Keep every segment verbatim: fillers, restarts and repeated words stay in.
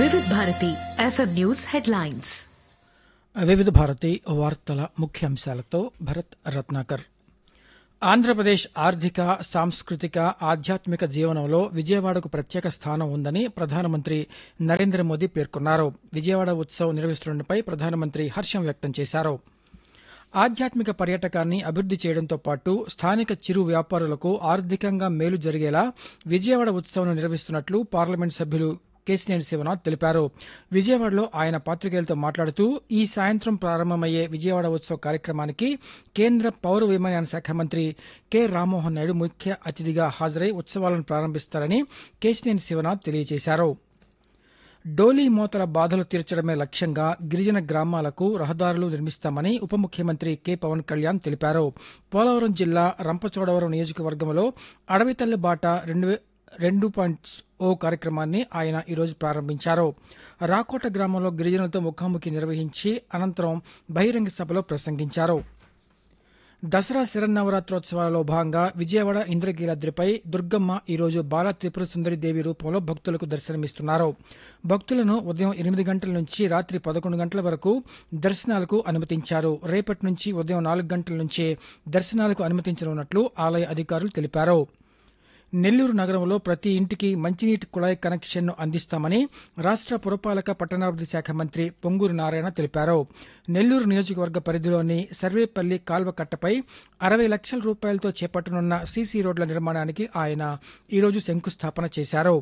వివిధ Bharati FM news headlines. వివిధ భారతి వార్తల ముఖ్యాంశాలతో భరత్ రత్నాకర్. ఆంధ్రప్రదేశ్ ఆర్థిక, సాంస్కృతిక, ఆధ్యాత్మిక జీవనంలో విజయవాడకు ప్రత్యేక స్థానం ఉందని ప్రధానమంత్రి నరేంద్ర మోదీ పేర్కొన్నారు. విజయవాడ ఉత్సవ్ నిర్వహిస్తుండటంపై ప్రధానమంత్రి హర్షం వ్యక్తం చేశారు. ఆధ్యాత్మిక పర్యాటకాన్ని అభివృద్ది చేయడంతో పాటు స్థానిక చిరు వ్యాపారులకు ఆర్థికంగా మేలు జరిగేలా విజయవాడ ఉత్సవ్ను నిర్వహిస్తున్నట్లు పార్లమెంట్ సభ్యులు కేశినేని శివనాథ్ తెలిపారు. విజయవాడలో ఆయన పాత్రికేయులతో మాట్లాడుతూ ఈ సాయంత్రం ప్రారంభమయ్యే విజయవాడ ఉత్సవ్ కార్యక్రమానికి కేంద్ర పౌర విమానయాన శాఖ మంత్రి కె రామ్మోహన్ నాయుడు ముఖ్య అతిథిగా హాజరై ఉత్సవాలను ప్రారంభిస్తారని కేశినేని శివనాథ్ తెలియజేశారు. డోలీ మోతల బాధలు తీర్చడమే లక్ష్యంగా గిరిజన గ్రామాలకు రహదారులు నిర్మిస్తామని ఉప ముఖ్యమంత్రి కె పవన్ కళ్యాణ్ తెలిపారు. పోలవరం జిల్లా రంపచోడవరం నియోజకవర్గంలో అడవితల్లి బాట రెండు రెండు పాయింట్ ఓ కార్యక్రమాన్ని ఆయన ఈరోజు ప్రారంభించారు. రాకోట గ్రామంలో గిరిజనులతో ముఖాముఖి నిర్వహించి అనంతరం బహిరంగ సభలో ప్రసంగించారు. దసరా శరన్నవరాత్రోత్సవాలలో భాగంగా విజయవాడ ఇంద్రకీలాద్రిపై దుర్గమ్మ ఈరోజు బాల త్రిపుర సుందరి దేవి రూపంలో భక్తులకు దర్శనమిస్తున్నారు. భక్తులను ఉదయం ఎనిమిది గంటల నుంచి రాత్రి పదకొండు గంటల వరకు దర్శనాలకు అనుమతించారు. రేపటి నుంచి ఉదయం నాలుగు గంటల నుంచే దర్శనాలకు అనుమతించనున్నట్లు ఆలయ అధికారులు తెలిపారు. నెల్లూరు నగరంలో ప్రతి ఇంటికి మంచినీటి కుళాయి కనెక్షన్ను అందిస్తామని రాష్ట్ర పురపాలక పట్టణాభివృద్ది శాఖ మంత్రి పొంగూరు నారాయణ తెలిపారు. నెల్లూరు నియోజకవర్గ పరిధిలోని సర్వేపల్లి కాల్వ కట్టపై అరవై లక్షల రూపాయలతో చేపట్టనున్న సీసీ రోడ్ల నిర్మాణానికి ఆయన ఈరోజు శంకుస్థాపన చేశారు.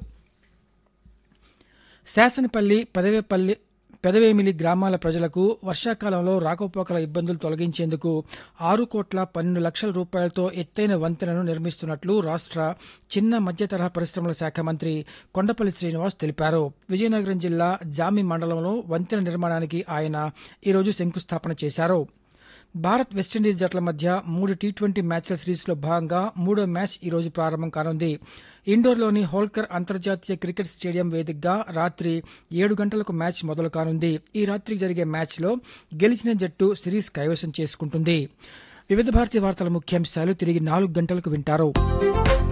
శాసనపల్లి పెదవేపల్లి పెదవేమిలి గ్రామాల ప్రజలకు వర్షాకాలంలో రాకపోకల ఇబ్బందులు తొలగించేందుకు ఆరు కోట్ల పన్నెండు లక్షల రూపాయలతో ఎత్తైన వంతెనను నిర్మిస్తున్నట్లు రాష్ట్ర చిన్న మధ్య తరహా పరిశ్రమల శాఖ మంత్రి కొండపల్లి శ్రీనివాస్ తెలిపారు. విజయనగరం జిల్లా జామి మండలంలో వంతెన నిర్మాణానికి ఆయన ఈరోజు శంకుస్థాపన చేశారు. భారత్ వెస్టిండీస్ జట్ల మధ్య మూడు టీ ట్వంటీ మ్యాచ్ల సిరీస్లో భాగంగా మూడో మ్యాచ్ ఈరోజు ప్రారంభం కానుంది. ఇండోర్లోని హోల్కర్ అంతర్జాతీయ క్రికెట్ స్టేడియం వేదికగా రాత్రి ఏడు గంటలకు మ్యాచ్ మొదలు కానుంది. ఈ రాత్రి జరిగే మ్యాచ్లో గెలిచిన జట్టు సిరీస్ కైవసం చేసుకుంటుంది. వివిధ భారతీయ వార్తల ముఖ్యాంశాలు తిరిగి నాలుగు గంటలకు వింటారు.